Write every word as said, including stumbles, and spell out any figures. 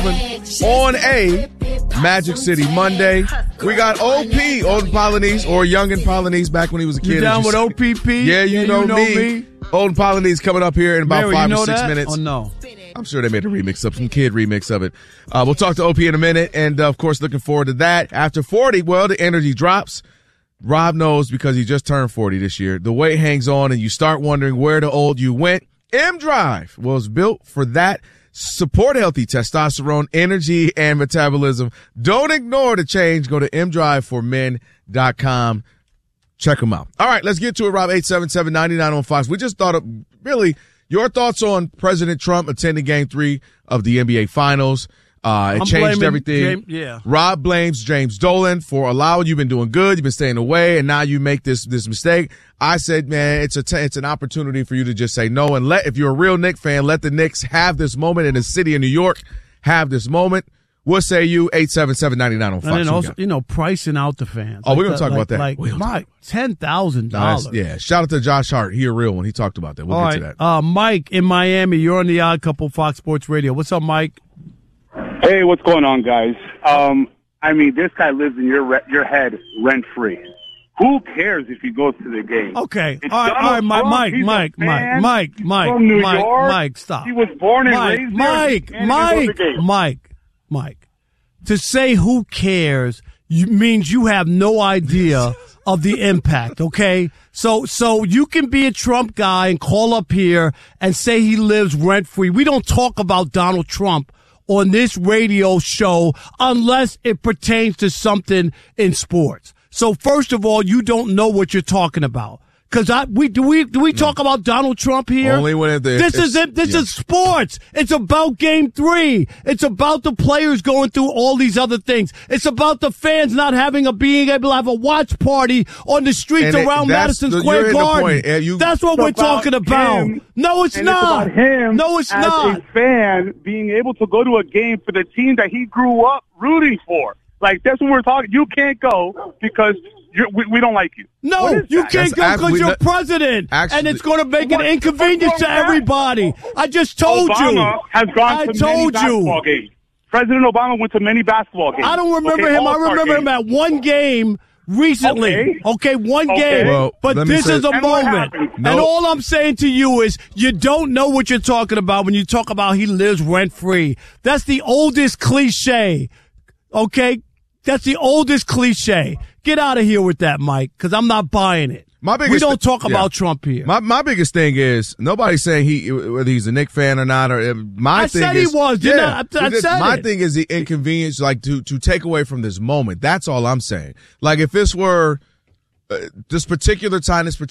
on a Magic City Monday. We got O P, Olden Polynice, or Youngin Polynice back when he was a kid. You down with O P P? Yeah, you, yeah, know, you know me. me. Olden Polynice coming up here in about Mary, five you know or six that? minutes. Oh, no. I'm sure they made a remix of some kid remix of it. Uh, we'll talk to O P in a minute, and uh, of course, looking forward to that. After forty, well, the energy drops. Rob knows because he just turned forty this year. The weight hangs on, and you start wondering where the old you went. M-Drive was built for that. Support healthy testosterone, energy, and metabolism. Don't ignore the change. Go to m drive for men dot com. Check them out. All right, let's get to it, Rob. eight seven seven, nine nine on Fox. We just thought of, really, your thoughts on President Trump attending Game three of the N B A Finals. Uh, it I'm changed everything. James, yeah. Rob blames James Dolan for allowing, you've been doing good, you've been staying away, and now you make this this mistake. I said, man, it's a t- it's an opportunity for you to just say no and let, if you're a real Knicks fan, let the Knicks have this moment in the city of New York, have this moment. What say you? eight seven seven, nine nine on Fox. And then also, you know, pricing out the fans. Oh, like we're going to talk like, about that. Like, my ten thousand dollars. Nice. Yeah. Shout out to Josh Hart. He a real one. He talked about that. We'll All get right. to that. Uh, Mike in Miami, you're on the Odd Couple Fox Sports Radio. What's up, Mike? Hey, what's going on, guys? Um, I mean, this guy lives in your re- your head rent free. Who cares if he goes to the game? Okay. It's all right, all right, Mike, Trump. Mike, He's Mike, a fan. Mike, Mike, Mike, from New Mike, York. Mike, stop. He was born and Mike, raised Mike, there. Mike, Mike, Mike, Mike, Mike. To say who cares you, means you have no idea of the impact, okay? So so you can be a Trump guy and call up here and say he lives rent-free. We don't talk about Donald Trump on this radio show unless it pertains to something in sports. So first of all, you don't know what you're talking about. Cause I, we, do we, do we talk about Donald Trump here? Only when it, This is it. This yeah. is sports. It's about game three. It's about the players going through all these other things. It's about the fans not having a, being able to have a watch party on the streets And it- around that's Madison the- Square you're in the Garden. point. Yeah, you- That's what It's we're about talking about. him, No, it's and not. It's about him no, it's as not. a fan being able to go to a game for the team that he grew up rooting for. Like, that's what we're talking. You can't go because you're, we, we don't like you. No, What is you that? can't That's go actually- because you're that- president, actually- and it's going to make What- an inconvenience what's to wrong with that? everybody. I just told Obama you. has gone I to told many you. basketball games. President Obama went to many basketball games. I don't remember Okay, him. I All-Star remember him games. at one game recently. Okay. Okay, one Okay. game. Well, but let me this say- is a And what moment. happened? And No. all I'm saying to you is you don't know what you're talking about when you talk about he lives rent free. That's the oldest cliche. Okay? That's the oldest cliche. Get out of here with that, Mike, because I'm not buying it. My biggest we don't thi- talk yeah. about Trump here. My my biggest thing is nobody's saying he whether he's a Knicks fan or not. Or my I thing said is he was. Didn't yeah, I? I but said my it. thing is the inconvenience, like to to take away from this moment. That's all I'm saying. Like if this were uh, this particular time, this